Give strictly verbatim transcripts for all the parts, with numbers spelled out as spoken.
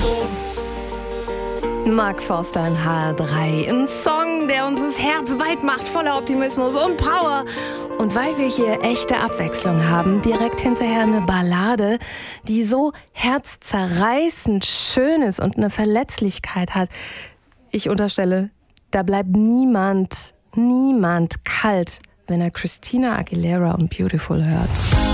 Mark Forster in H R drei. Ein Song, der uns das Herz weit macht, voller Optimismus und Power. Und weil wir hier echte Abwechslung haben, direkt hinterher eine Ballade, die so herzzerreißend schön ist und eine Verletzlichkeit hat. Ich unterstelle, da bleibt niemand, niemand kalt, wenn er Christina Aguilera und Beautiful hört.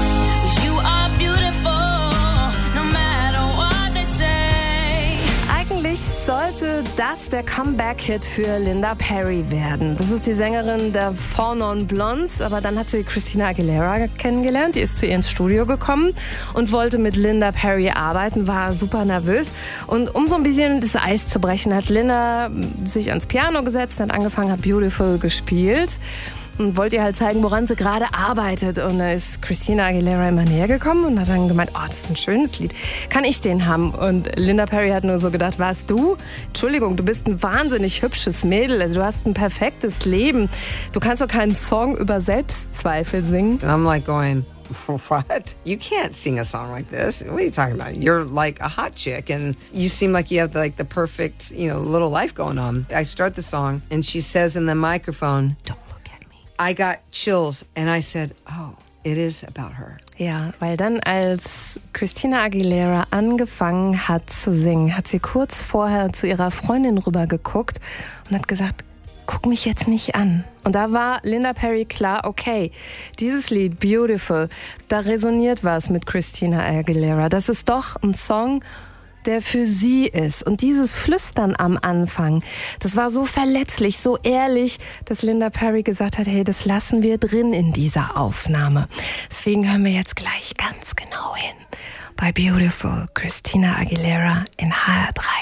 Eigentlich sollte das der Comeback-Hit für Linda Perry werden. Das ist die Sängerin der Four Non Blondes, aber dann hat sie Christina Aguilera kennengelernt. Die ist zu ihr ins Studio gekommen und wollte mit Linda Perry arbeiten, war super nervös. Und um so ein bisschen das Eis zu brechen, hat Linda sich ans Piano gesetzt, hat angefangen, hat Beautiful gespielt. Und wollte ihr halt zeigen, woran sie gerade arbeitet. Und da ist Christina Aguilera immer näher gekommen und hat dann gemeint, oh, das ist ein schönes Lied. Kann ich den haben? Und Linda Perry hat nur so gedacht, warst du? Entschuldigung, du bist ein wahnsinnig hübsches Mädel. Also du hast ein perfektes Leben. Du kannst doch keinen Song über Selbstzweifel singen. And I'm like going, what? You can't sing a song like this. What are you talking about? You're like a hot chick and you seem like you have like the perfect, you know, little life going on. I start the song and she says in the microphone, don't I got chills and I said, oh, it is about her. Ja, weil dann, als Christina Aguilera angefangen hat zu singen, hat sie kurz vorher zu ihrer Freundin rübergeguckt und hat gesagt, guck mich jetzt nicht an. Und da war Linda Perry klar, okay, dieses Lied Beautiful, da resoniert was mit Christina Aguilera. Das ist doch ein Song, der für sie ist. Und dieses Flüstern am Anfang, das war so verletzlich, so ehrlich, dass Linda Perry gesagt hat, hey, das lassen wir drin in dieser Aufnahme. Deswegen hören wir jetzt gleich ganz genau hin bei Beautiful, Christina Aguilera in H R drei.